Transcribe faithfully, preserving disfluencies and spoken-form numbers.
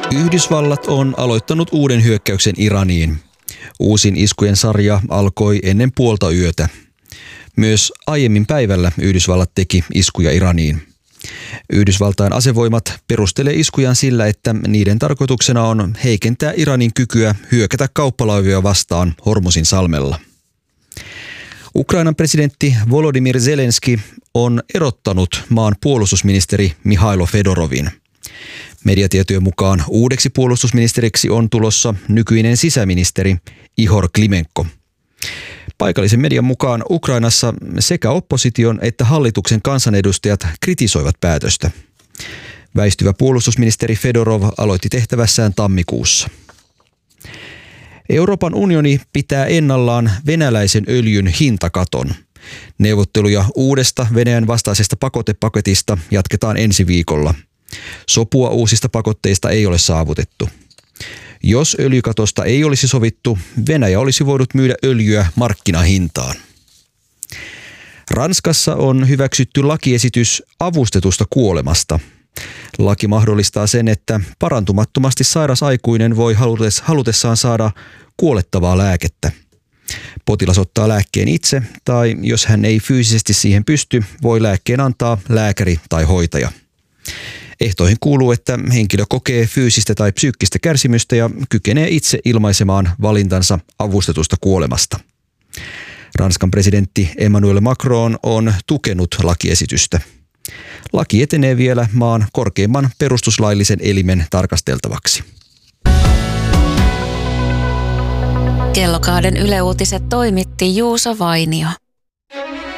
Yhdysvallat on aloittanut uuden hyökkäyksen Iraniin. Uusin iskujen sarja alkoi ennen puolta yötä. Myös aiemmin päivällä Yhdysvallat teki iskuja Iraniin. Yhdysvaltain asevoimat perustelee iskujaan sillä, että niiden tarkoituksena on heikentää Iranin kykyä hyökätä kauppalaivoja vastaan Hormuzin salmella. Ukrainan presidentti Volodymyr Zelenski on erottanut maan puolustusministeri Mihailo Fedorovin. Mediatietojen mukaan uudeksi puolustusministeriksi on tulossa nykyinen sisäministeri Ihor Klimenko. Paikallisen median mukaan Ukrainassa sekä opposition että hallituksen kansanedustajat kritisoivat päätöstä. Väistyvä puolustusministeri Fedorov aloitti tehtävässään tammikuussa. Euroopan unioni pitää ennallaan venäläisen öljyn hintakaton. Neuvotteluja uudesta Venäjän vastaisesta pakotepaketista jatketaan ensi viikolla. Sopua uusista pakotteista ei ole saavutettu. Jos öljykatosta ei olisi sovittu, Venäjä olisi voinut myydä öljyä markkinahintaan. Ranskassa on hyväksytty lakiesitys avustetusta kuolemasta. Laki mahdollistaa sen, että parantumattomasti sairas aikuinen voi halutessaan saada kuolettavaa lääkettä. Potilas ottaa lääkkeen itse, tai jos hän ei fyysisesti siihen pysty, voi lääkkeen antaa lääkäri tai hoitaja. Ehtoihin kuuluu, että henkilö kokee fyysistä tai psyykkistä kärsimystä ja kykenee itse ilmaisemaan valintansa avustetusta kuolemasta. Ranskan presidentti Emmanuel Macron on tukenut lakiesitystä. Laki etenee vielä maan korkeimman perustuslaillisen elimen tarkasteltavaksi. Kello kahden Yle Uutiset toimitti Juuso Vainio.